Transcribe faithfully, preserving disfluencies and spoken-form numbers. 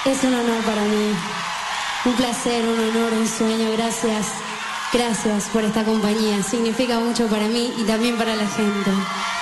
Es un honor para mí, un placer, un honor, un sueño. Gracias, gracias por esta compañía. Significa mucho para mí y también para la gente.